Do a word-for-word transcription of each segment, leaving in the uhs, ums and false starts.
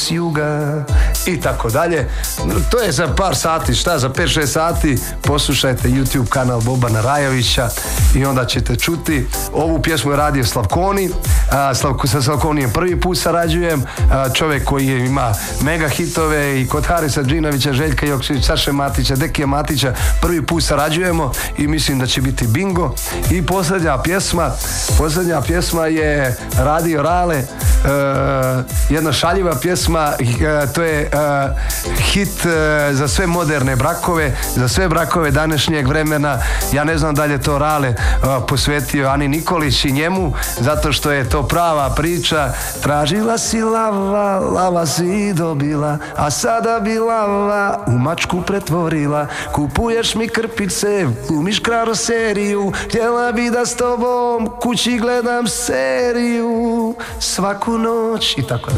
s juga i tako dalje. To je za par sati, šta, za pet šest sati poslušajte YouTube kanal Bobana Rajovića i onda ćete čuti. Ovu pjesmu je radio Slavkoni, Slavko, sa Slavkonijem prvi put sarađujem, čovjek koji ima mega hitove i kod Harisa Džinovića, Željka Joksića, Saše Matića, Dekija Matića prvi put sarađujemo i mislim da će biti bingo. I posljednja pjesma posljednja pjesma je Radio Rale, uh, jedna šaljiva pjesma, uh, to je uh, hit uh, za sve moderne brakove, za sve brakove današnjeg vremena. Ja ne znam da li je to Rale uh, posvetio Ani Nikolić i njemu, zato što je to prava priča. Tražila si lava, lava si dobila, a sada bi lava u mačku pretvorila. Kupuješ mi krpice, glumiš karoseriju, htjela bi da s tobom kući gledam seriju svaku noć i tako da.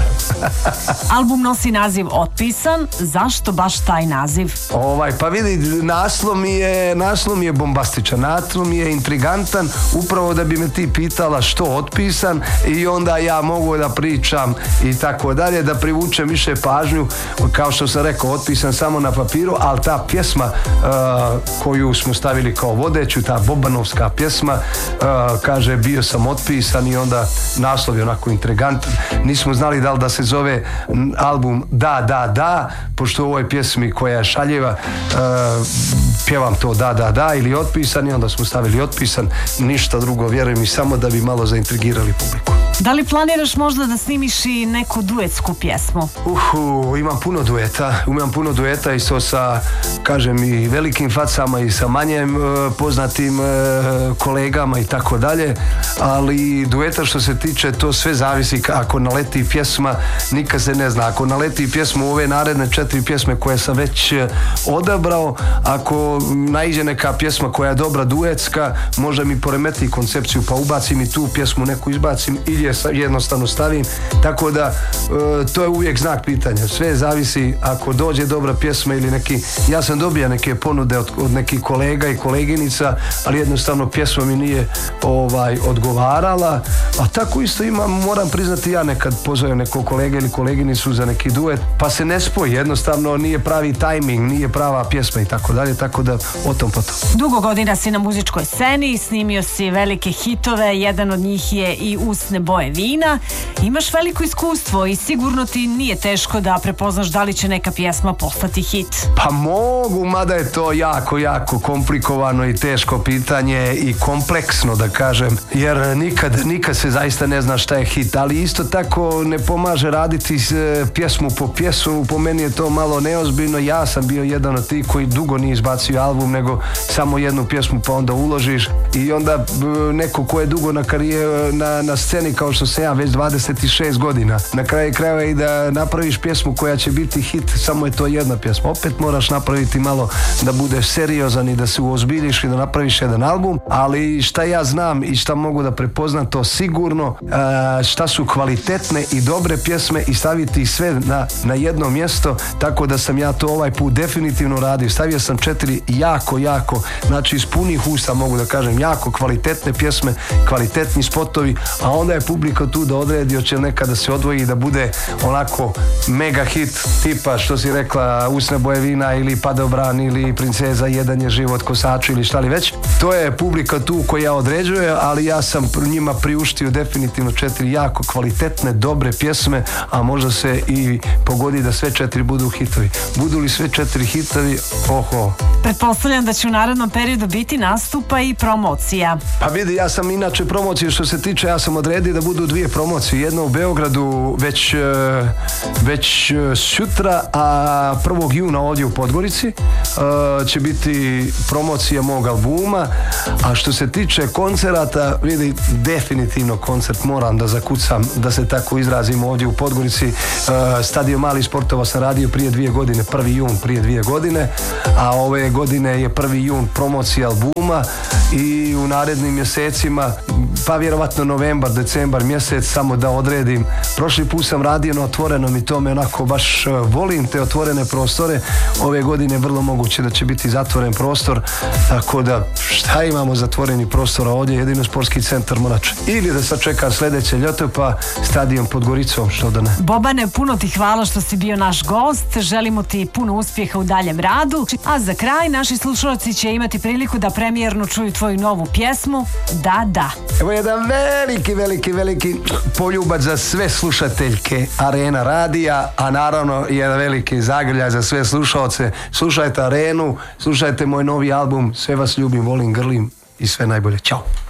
Album nosi naziv Otpisan, zašto baš taj naziv? Ovaj, pa vidi, naslov mi je, naslov mi je bombastičan, naslov mi je intrigantan, upravo da bi me ti pitala što otpisan i onda ja mogu da pričam i tako dalje, da privučem više pažnju, kao što sam rekao, otpisan samo na papiru, ali ta pjesma uh, koju smo stavili kao vodeću, ta bobanovska pjesma, uh, kaže bio sam otpisan i onda naslov je onako intrigantan. Nismo znali da li da se zove album Da, da, da, pošto u ovoj pjesmi koja je šaljiva uh, pjevam to da, da, da ili otpisan i onda smo stavili otpisan, ništa drugo, vjerujem, i samo da bi malo zaintrigirali publiku. Da li planiraš možda da snimiš i neku duetsku pjesmu? Uhu, imam puno dueta, imam puno dueta i to sa, kažem, i velikim facama i sa manjem e, poznatim e, kolegama i tako dalje, ali dueta što se tiče, to sve zavisi, ako naleti pjesma, nikad se ne zna, ako naleti pjesmu u ove naredne četiri pjesme koje sam već odabrao, ako naiđe neka pjesma koja je dobra duetska, možda mi poremeti koncepciju pa ubacim i tu pjesmu neku izbacim ili jednostavno stavim, tako da e, to je uvijek znak pitanja, sve zavisi ako dođe dobra pjesma ili neki, ja sam dobio neke ponude od, od nekih kolega i koleginica, ali jednostavno pjesma mi nije ovaj, odgovarala, a tako isto imam, moram priznati, ja nekad pozovem nekog kolega ili koleginicu za neki duet, pa se ne spoji, jednostavno nije pravi tajming, nije prava pjesma i tako dalje, tako da o tom potom. Dugo godina si na muzičkoj sceni, snimio si velike hitove, jedan od njih je i Usne boje vina. Imaš veliko iskustvo i sigurno ti nije teško da prepoznaš da li će neka pjesma postati hit. Pa mogu, mada je to jako, jako komplikovano i teško pitanje i kompleksno, da kažem, jer nikad, nikad se zaista ne zna šta je hit, ali isto tako ne pomaže raditi pjesmu po pjesmu, po meni je to malo neozbiljno. Ja sam bio jedan od tih koji dugo nije izbacio album, nego samo jednu pjesmu pa onda uložiš i onda neko ko je dugo na karijeru, na, na sceni kao što sam ja već dvadeset šest godina, na kraju krajeva i da napraviš pjesmu koja će biti hit, samo je to jedna pjesma, opet moraš napraviti malo da budeš seriozan i da se uozbiljiš i da napraviš jedan album, ali šta ja znam i šta mogu da prepoznam, to sigurno šta su kvalitetne i dobre pjesme i staviti ih sve na, na jedno mjesto, tako da sam ja to ovaj put definitivno radio. Stavio sam četiri jako, jako, znači iz punih usta mogu da kažem, jako kvalitetne pjesme, kvalitetni spotovi, a onda je publika tu da odredi hoće nekada se odvoji da bude onako mega hit tipa što si rekla Usne boje vina ili Padobran ili Princeza, jedan je život, Kosaču ili šta li već. To je publika tu koja određuje, ali ja sam njima priuštio definitivno četiri jako kvalitetne, dobre pjesme, a možda se i pogodi da sve četiri budu hitovi. Budu li sve četiri hitovi, oho. Pretpostavljam da će u narednom periodu biti nastupa i promocija. Pa vidi, ja sam inače promocije što se tiče, ja sam odredio da budu dvije promocije, jedna u Beogradu već, već sutra, a prvog juna ovdje u Podgorici će biti promocija mog albuma, a što se tiče koncerata, vidi, definitivno koncert moram da zakucam, da se tako izrazim, ovdje u Podgorici. Stadion Malih sportova sam radio prije dvije godine, prvi jun prije dvije godine, a ove godine je prvi jun promocija albuma i u narednim mjesecima pa vjerovatno novembar, decembar mjesec, samo da odredim. Prošli put sam radio na otvorenom i to me onako baš volim te otvorene prostore. Ove godine vrlo moguće da će biti zatvoren prostor, tako da šta imamo zatvoreni prostora ovdje, jedino sportski centar Morač. Ili da sačeka sljedeće ljeto pa stadion pod Goricom, što da ne. Bobane, puno ti hvala što si bio naš gost, želimo ti puno uspjeha u daljem radu, a za kraj naši slušalci će imati priliku da premijerno čuju tvoju novu pjesmu Da, da. Evo jedan veliki, veliki, veliki poljubac za sve slušateljke Arena radija, a naravno jedan veliki zagrljaj za sve slušalce. Slušajte Arenu, slušajte moj novi album, sve vas ljubim, volim, grlim i sve najbolje. Ćao.